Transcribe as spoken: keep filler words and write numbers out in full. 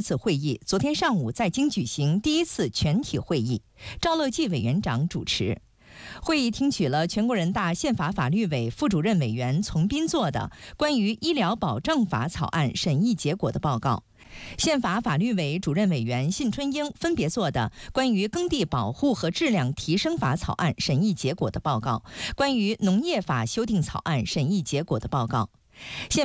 次会议昨天上午在京举行第一次全体会议，赵乐际委员长主持。会议听取了全国人大宪法法律委副主任委员丛斌做的关于医疗保障法草案审议结果的报告，宪法法律委主任委员信春英分别做的关于耕地保护和质量提升法草案审议结果的报告，关于农业法修订草案审议结果的报告。